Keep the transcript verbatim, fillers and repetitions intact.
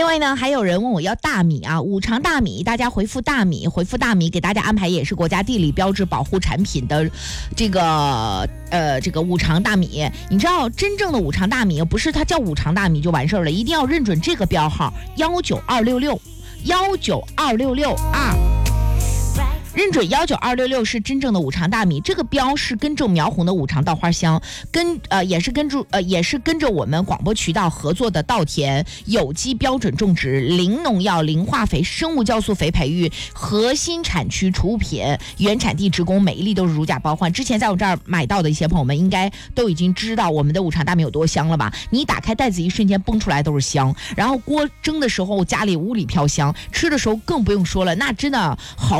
另外呢，还有人问我要大米啊，五常大米，大家回复大米，回复大米，给大家安排也是国家地理标志保护产品的这个呃这个五常大米。你知道真正的五常大米不是它叫五常大米就完事儿了，一定要认准这个标号幺九二六六幺九二六六二。认准幺九二六六是真正的五常大米，这个标是跟着苗红的五常稻花香，跟呃也是跟着呃也是跟着我们广播渠道合作的稻田有机标准种植、零农药、零化肥、生物酵素肥培育核心产区出品，原产地直供，每一粒都是如假包换。之前在我这儿买到的一些朋友们应该都已经知道我们的五常大米有多香了吧？你打开袋子一瞬间蹦出来都是香，然后锅蒸的时候家里屋里飘香，吃的时候更不用说了，那真的好